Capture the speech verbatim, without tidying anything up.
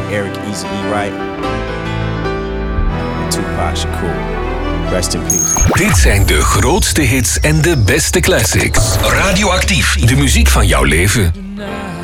Eric Easy E. Wright, and Tupac Shakur. Rest in peace. Dit zijn de grootste hits en de beste classics. Radioactief, de muziek van jouw leven.